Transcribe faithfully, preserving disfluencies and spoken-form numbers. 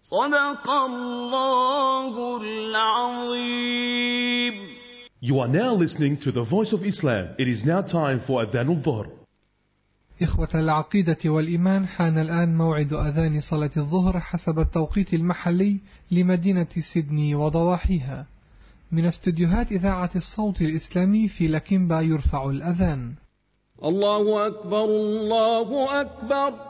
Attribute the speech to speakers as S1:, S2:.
S1: صدق الله العظيم.
S2: You are now listening to the Voice of Islam. It is now time for Adhan al-Dhuhr.
S3: إخوة العقيدة والإيمان، حان الآن موعد أذان صلاة الظهر حسب التوقيت المحلي لمدينة سيدني وضواحيها. من استديوهات إذاعة الصوت الإسلامي في لكيمبا يرفع الأذان.
S1: الله أكبر الله أكبر.